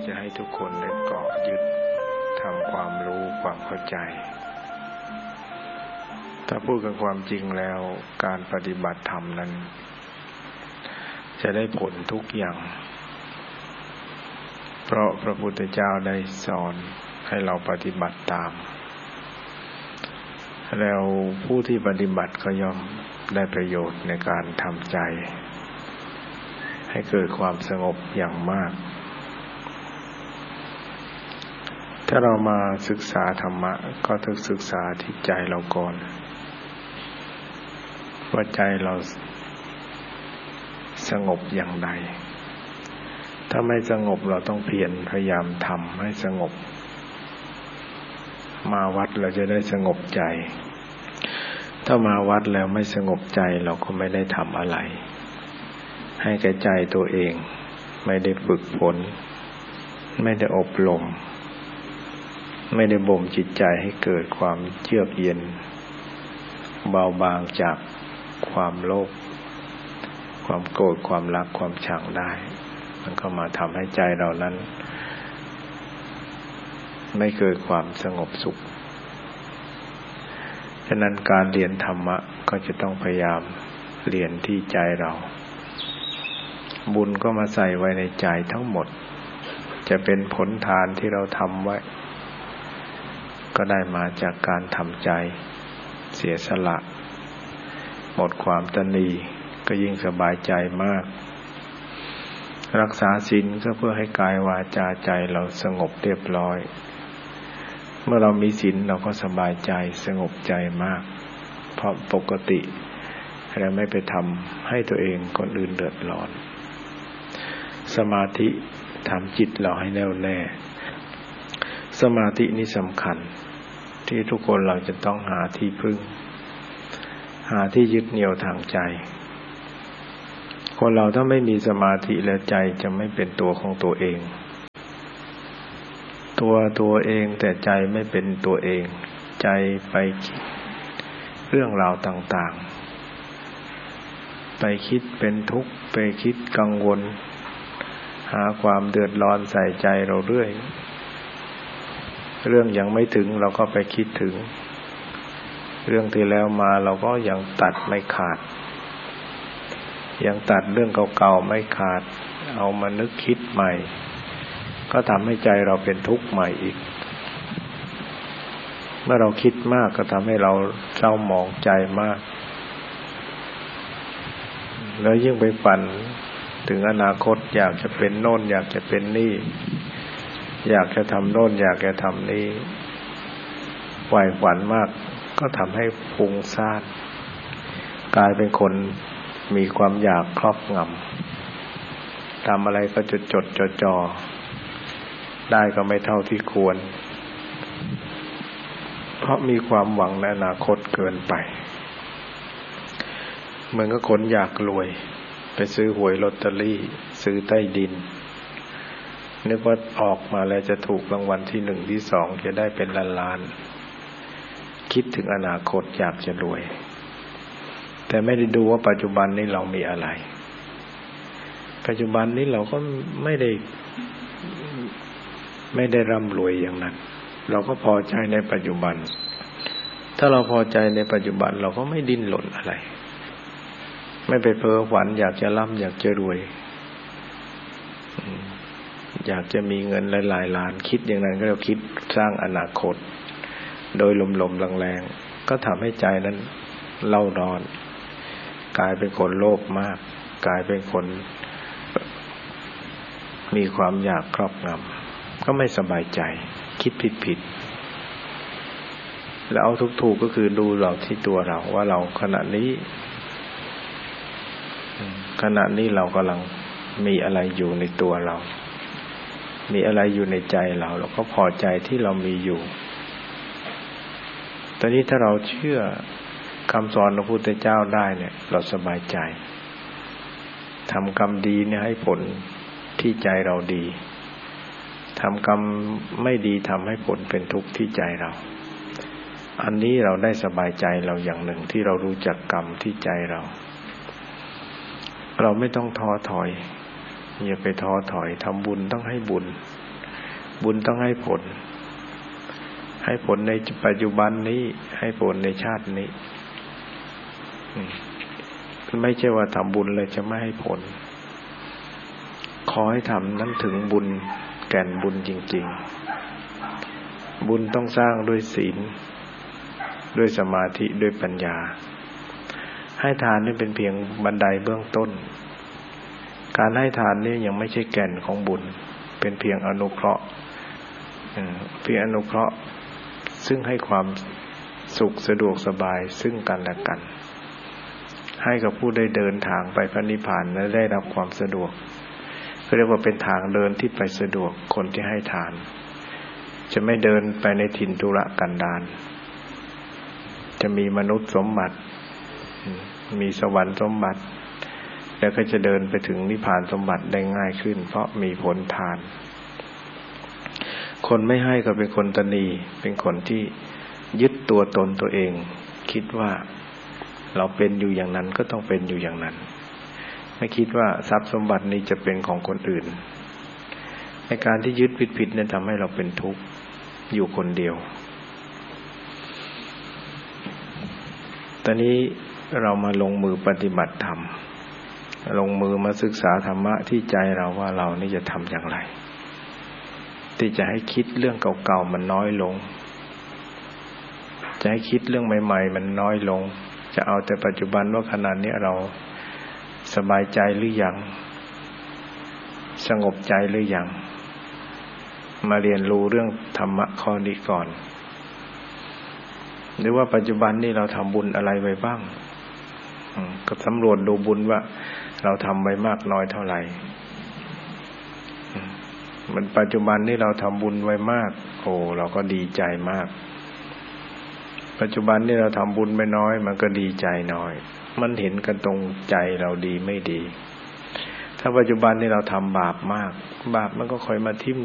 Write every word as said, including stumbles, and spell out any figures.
จะให้ทุกคนได้เกาะยึดทำความรู้ความเข้าใจถ้าพูดกันความจริงแล้วการปฏิบัติธรรมนั้นจะได้ผลทุกอย่างเพราะพระพุทธเจ้าได้สอนให้เราปฏิบัติตามแล้วผู้ที่ปฏิบัติก็ย่อมได้ประโยชน์ในการทำใจให้เกิดความสงบอย่างมากถ้าเรามาศึกษาธรรมะก็ต้องศึกษาที่ใจเราก่อนว่าใจเราสงบอย่างไรถ้าไม่สงบเราต้องเพียรพยายามทำให้สงบมาวัดเราจะได้สงบใจถ้ามาวัดแล้วไม่สงบใจเราก็ไม่ได้ทำอะไรให้แก่ใจตัวเองไม่ได้ฝึกฝนไม่ได้อบรมไม่ได้บ่มจิตใจให้เกิดความเยือกเย็นเบาบางจากความโลภความโกรธความรักความชังได้มันก็มาทำให้ใจเรานั้นไม่เกิดความสงบสุขฉะนั้นการเรียนธรรมะก็จะต้องพยายามเรียนที่ใจเราบุญก็มาใส่ไว้ในใจทั้งหมดจะเป็นผลทานที่เราทำไว้ก็ได้มาจากการทำใจเสียสละหมดความตณีก็ยิ่งสบายใจมากรักษาศีลก็เพื่อให้กายวาจาใจเราสงบเรียบร้อยเมื่อเรามีศีลเราก็สบายใจสงบใจมากเพราะปกติเราไม่ไปทำให้ตัวเองคนอื่นเดือดร้อนสมาธิทำจิตเราให้แน่วแน่สมาธินี่สำคัญที่ทุกคนเราจะต้องหาที่พึ่งหาที่ยึดเหนี่ยวทางใจคนเราถ้าไม่มีสมาธิแล้วใจจะไม่เป็นตัวของตัวเองตัวตัวเองแต่ใจไม่เป็นตัวเองใจไปคิดเรื่องราวต่างๆไปคิดเป็นทุกข์ไปคิดกังวลหาความเดือดร้อนใส่ใจเราเรื่อยเรื่องยังไม่ถึงเราก็ไปคิดถึงเรื่องที่แล้วมาเราก็ยังตัดไม่ขาดยังตัดเรื่องเก่าๆไม่ขาดเอามานึกคิดใหม่ก็ทำให้ใจเราเป็นทุกข์ใหม่อีกเมื่อเราคิดมากก็ทำให้เราเศร้าหมองใจมากแล้วยิ่งไปฝันถึงอนาคตอยากจะเป็นโน่นอยากจะเป็นนี่อยากจะทำโน่นอยากจะทำนี่ใฝ่ฝันมากก็ทำให้ฟุ้งซ่านกลายเป็นคนมีความอยากครอบงำทำอะไรก็จดจดจ่อจ่อได้ก็ไม่เท่าที่ควรเพราะมีความหวังในอนาคตเกินไปเหมือนกับคนอยากรวยไปซื้อหวยลอตเตอรี่ซื้อใต้ดินนึกว่าออกมาแล้วจะถูกรางวัลที่หนึ่งที่สองจะได้เป็นล้านล้านคิดถึงอนาคตอยากจะรวยแต่ไม่ได้ดูว่าปัจจุบันนี้เรามีอะไรปัจจุบันนี้เราก็ไม่ได้ไม่ได้ร่ำรวยอย่างนั้นเราก็พอใจในปัจจุบันถ้าเราพอใจในปัจจุบันเราก็ไม่ดิ้นรนอะไรไม่ไปเพ้อฝันอยากจะร่ำอยากจะรวยอยากจะมีเงินหลายๆล้านคิดอย่างนั้นก็เราคิดสร้างอนาคตโดยลมๆแรงๆก็ทำให้ใจนั้นเล่าร้อนกลายเป็นคนโลภมากกลายเป็นคนมีความอยากครอบงำก็ไม่สบายใจคิดผิดๆแล้วเอาทุกถูกก็คือดูเราที่ตัวเราว่าเราขณะนี้ขณะนี้เรากำลังมีอะไรอยู่ในตัวเรามีอะไรอยู่ในใจเราเราก็พอใจที่เรามีอยู่ตอนนี้ถ้าเราเชื่อคำสอนของพระพุทธเจ้าได้เนี่ยเราสบายใจทำกรรมดีเนี่ยให้ผลที่ใจเราดีทำกรรมไม่ดีทำให้ผลเป็นทุกข์ที่ใจเราอันนี้เราได้สบายใจเราอย่างหนึ่งที่เรารู้จักกรรมที่ใจเราเราไม่ต้องท้อถอยอย่าไปท้อถอยทำบุญต้องให้บุญบุญต้องให้ผลให้ผลในปัจจุบันนี้ให้ผลในชาตินี้ไม่ใช่ว่าทำบุญเลยจะไม่ให้ผลขอให้ทำนั้นถึงบุญแก่นบุญจริงๆบุญต้องสร้างด้วยศีลด้วยสมาธิด้วยปัญญาให้ทานนี่เป็นเพียงบันไดเบื้องต้นการให้ทานนี่ยังไม่ใช่แก่นของบุญเป็นเพียงอนุเคราะห์เพียงอนุเคราะห์ซึ่งให้ความสุขสะดวกสบายซึ่งกันและกันให้กับผู้ได้เดินทางไปพระนิพพานและได้รับความสะดวกก็เรียกว่าเป็นทางเดินที่ไปสะดวกคนที่ให้ทานจะไม่เดินไปในถิ่นทุรกันดารจะมีมนุษย์สมบัติมีสวรรค์สมบัติแล้วก็จะเดินไปถึงนิพพานสมบัติได้ง่ายขึ้นเพราะมีผลทานคนไม่ให้ก็เป็นคนตนีเป็นคนที่ยึดตัวตนตัวเองคิดว่าเราเป็นอยู่อย่างนั้นก็ต้องเป็นอยู่อย่างนั้นไม่คิดว่าทรัพย์สมบัตินี้จะเป็นของคนอื่นในการที่ยึดผิดๆนั้นทำให้เราเป็นทุกข์อยู่คนเดียวตอนนี้เรามาลงมือปฏิบัติธรรมลงมือมาศึกษาธรรมะที่ใจเราว่าเรานี่จะทำอย่างไรที่จะให้คิดเรื่องเก่าๆมันน้อยลงจะให้คิดเรื่องใหม่ๆมันน้อยลงจะเอาแต่ปัจจุบันว่าขณะนี้เราสบายใจหรือยังสงบใจหรือยังมาเรียนรู้เรื่องธรรมะข้อนี้ก่อนหรือว่าปัจจุบันนี้เราทำบุญอะไรไว้บ้างก็สำรวจดูบุญว่าเราทำไว้มากน้อยเท่าไหร่มันปัจจุบันนี้เราทำบุญไว้มากโอ้เราก็ดีใจมากปัจจุบันนี้เราทำบุญไม่น้อยมันก็ดีใจน้อยมันเห็นกันตรงใจเราดีไม่ดีถ้าปัจจุบันนี้เราทำบาปมากบาปมันก็คอยมาทิ่ม